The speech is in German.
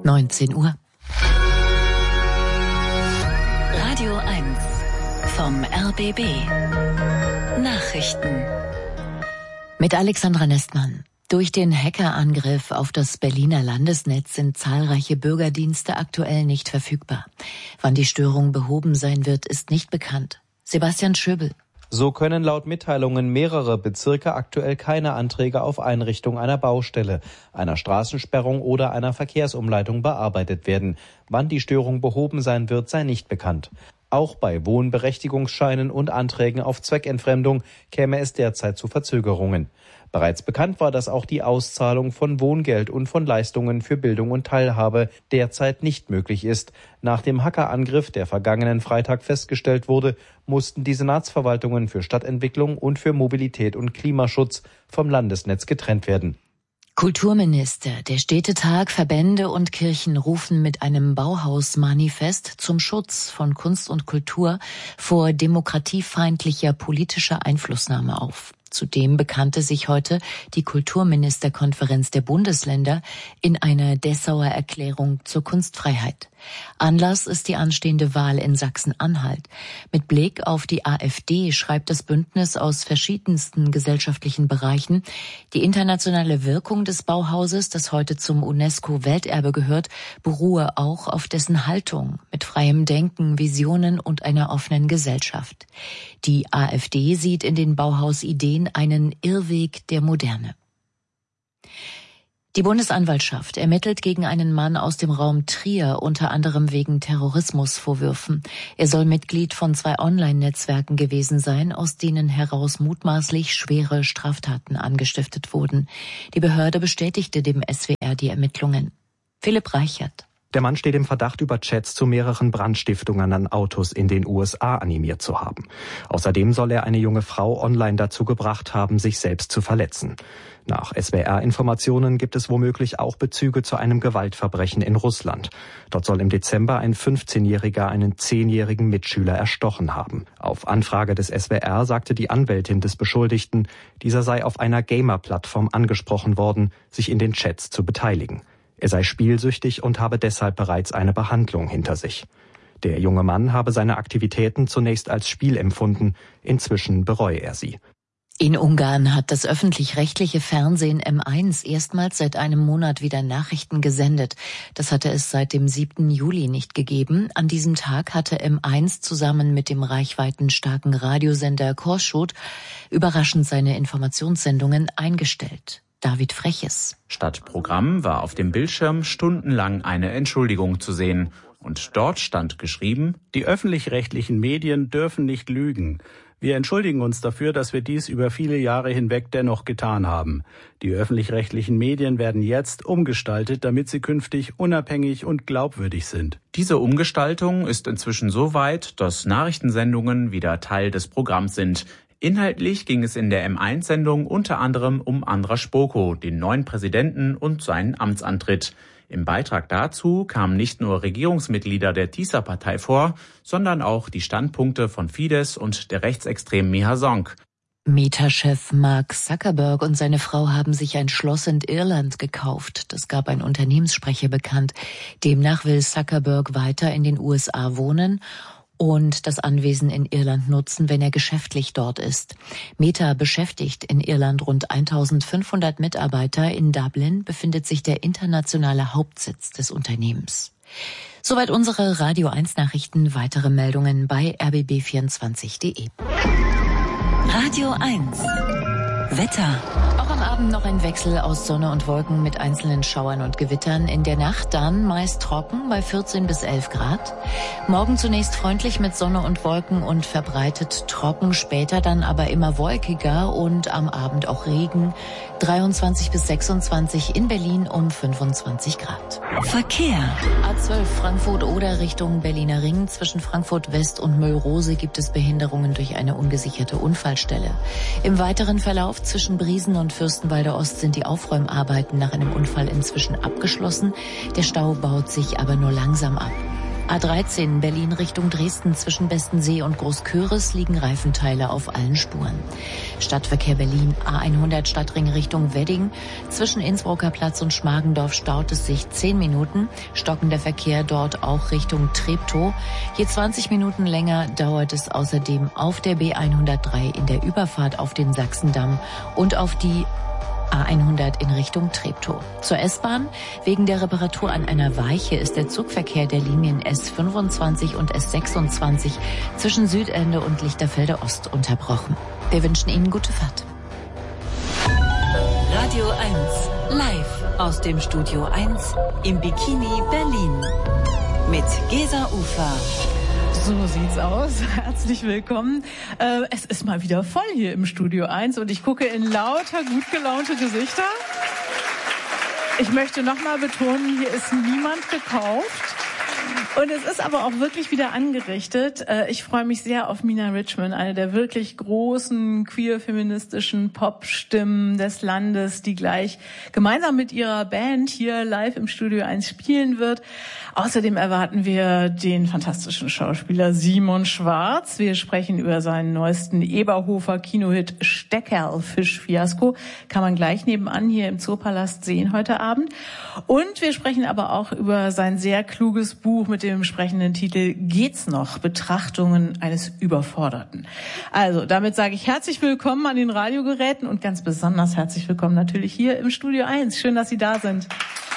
19 Uhr. Radio 1 vom RBB. Nachrichten. Mit Alexandra Nestmann. Durch den Hackerangriff auf das Berliner Landesnetz sind zahlreiche Bürgerdienste aktuell nicht verfügbar. Wann die Störung behoben sein wird, ist nicht bekannt. Sebastian Schöbel. So können laut Mitteilungen mehrere Bezirke aktuell keine Anträge auf Einrichtung einer Baustelle, einer Straßensperrung oder einer Verkehrsumleitung bearbeitet werden. Wann die Störung behoben sein wird, sei nicht bekannt. Auch bei Wohnberechtigungsscheinen und Anträgen auf Zweckentfremdung käme es derzeit zu Verzögerungen. Bereits bekannt war, dass auch die Auszahlung von Wohngeld und von Leistungen für Bildung und Teilhabe derzeit nicht möglich ist. Nach dem Hackerangriff, der vergangenen Freitag festgestellt wurde, mussten die Senatsverwaltungen für Stadtentwicklung und für Mobilität und Klimaschutz vom Landesnetz getrennt werden. Kulturminister, der Städtetag, Verbände und Kirchen rufen mit einem Bauhausmanifest zum Schutz von Kunst und Kultur vor demokratiefeindlicher politischer Einflussnahme auf. Zudem bekannte sich heute die Kulturministerkonferenz der Bundesländer in einer Dessauer Erklärung zur Kunstfreiheit. Anlass ist die anstehende Wahl in Sachsen-Anhalt. Mit Blick auf die AfD schreibt das Bündnis aus verschiedensten gesellschaftlichen Bereichen, die internationale Wirkung des Bauhauses, das heute zum UNESCO-Welterbe gehört, beruhe auch auf dessen Haltung mit freiem Denken, Visionen und einer offenen Gesellschaft. Die AfD sieht in den Bauhausideen einen Irrweg der Moderne. Die Bundesanwaltschaft ermittelt gegen einen Mann aus dem Raum Trier, unter anderem wegen Terrorismusvorwürfen. Er soll Mitglied von 2 Online-Netzwerken gewesen sein, aus denen heraus mutmaßlich schwere Straftaten angestiftet wurden. Die Behörde bestätigte dem SWR die Ermittlungen. Philipp Reichert. Der Mann steht im Verdacht, über Chats zu mehreren Brandstiftungen an Autos in den USA animiert zu haben. Außerdem soll er eine junge Frau online dazu gebracht haben, sich selbst zu verletzen. Nach SWR-Informationen gibt es womöglich auch Bezüge zu einem Gewaltverbrechen in Russland. Dort soll im Dezember ein 15-Jähriger einen 10-jährigen Mitschüler erstochen haben. Auf Anfrage des SWR sagte die Anwältin des Beschuldigten, dieser sei auf einer Gamer-Plattform angesprochen worden, sich in den Chats zu beteiligen. Er sei spielsüchtig und habe deshalb bereits eine Behandlung hinter sich. Der junge Mann habe seine Aktivitäten zunächst als Spiel empfunden, inzwischen bereue er sie. In Ungarn hat das öffentlich-rechtliche Fernsehen M1 erstmals seit einem Monat wieder Nachrichten gesendet. Das hatte es seit dem 7. Juli nicht gegeben. An diesem Tag hatte M1 zusammen mit dem reichweitenstarken Radiosender Kossuth überraschend seine Informationssendungen eingestellt. David Freches. Statt Programm war auf dem Bildschirm stundenlang eine Entschuldigung zu sehen. Und dort stand geschrieben: Die öffentlich-rechtlichen Medien dürfen nicht lügen. Wir entschuldigen uns dafür, dass wir dies über viele Jahre hinweg dennoch getan haben. Die öffentlich-rechtlichen Medien werden jetzt umgestaltet, damit sie künftig unabhängig und glaubwürdig sind. Diese Umgestaltung ist inzwischen so weit, dass Nachrichtensendungen wieder Teil des Programms sind. Inhaltlich ging es in der M1-Sendung unter anderem um Andras Boko, den neuen Präsidenten und seinen Amtsantritt. Im Beitrag dazu kamen nicht nur Regierungsmitglieder der TISA-Partei vor, sondern auch die Standpunkte von Fidesz und der rechtsextremen Miha Sonk. Meta-Chef Mark Zuckerberg und seine Frau haben sich ein Schloss in Irland gekauft. Das gab ein Unternehmenssprecher bekannt. Demnach will Zuckerberg weiter in den USA wohnen und das Anwesen in Irland nutzen, wenn er geschäftlich dort ist. Meta beschäftigt in Irland rund 1500 Mitarbeiter. In Dublin befindet sich der internationale Hauptsitz des Unternehmens. Soweit unsere Radio 1 Nachrichten. Weitere Meldungen bei rbb24.de. Radio 1 Wetter. Auch am Abend noch ein Wechsel aus Sonne und Wolken mit einzelnen Schauern und Gewittern. In der Nacht dann meist trocken bei 14 bis 11 Grad. Morgen zunächst freundlich mit Sonne und Wolken und verbreitet trocken. Später dann aber immer wolkiger und am Abend auch Regen. 23 bis 26 in Berlin um 25 Grad. Verkehr. A12 Frankfurt-Oder Richtung Berliner Ring. Zwischen Frankfurt West und Müllrose gibt es Behinderungen durch eine ungesicherte Unfallstelle. Im weiteren Verlauf zwischen Briesen und Fürstenwalder Ost sind die Aufräumarbeiten nach einem Unfall inzwischen abgeschlossen. Der Stau baut sich aber nur langsam ab. A13 Berlin Richtung Dresden zwischen Bestensee und Großköris liegen Reifenteile auf allen Spuren. Stadtverkehr Berlin A100 Stadtring Richtung Wedding. Zwischen Innsbrucker Platz und Schmargendorf staut es sich 10 Minuten. Stockender Verkehr dort auch Richtung Treptow. Je 20 Minuten länger dauert es außerdem auf der B103 in der Überfahrt auf den Sachsendamm und auf die A100 in Richtung Treptow. Zur S-Bahn. Wegen der Reparatur an einer Weiche ist der Zugverkehr der Linien S25 und S26 zwischen Südende und Lichterfelde Ost unterbrochen. Wir wünschen Ihnen gute Fahrt. Radio 1 live aus dem Studio 1 im Bikini Berlin mit Gesa Ufer. So sieht's aus. Herzlich willkommen. Es ist mal wieder voll hier im Studio 1 und ich gucke in lauter gut gelaunte Gesichter. Ich möchte nochmal betonen, hier ist niemand gekauft. Und es ist aber auch wirklich wieder angerichtet. Ich freue mich sehr auf Mina Richman, eine der wirklich großen queer-feministischen Pop-Stimmen des Landes, die gleich gemeinsam mit ihrer Band hier live im Studio 1 spielen wird. Außerdem erwarten wir den fantastischen Schauspieler Simon Schwarz. Wir sprechen über seinen neuesten Eberhofer-Kinohit Steckerl-Fisch-Fiasko. Kann man gleich nebenan hier im Zoopalast sehen heute Abend. Und wir sprechen aber auch über sein sehr kluges Buch mit dem sprechenden Titel Geht's noch? Betrachtungen eines Überforderten. Also, damit sage ich herzlich willkommen an den Radiogeräten und ganz besonders herzlich willkommen natürlich hier im Studio 1. Schön, dass Sie da sind.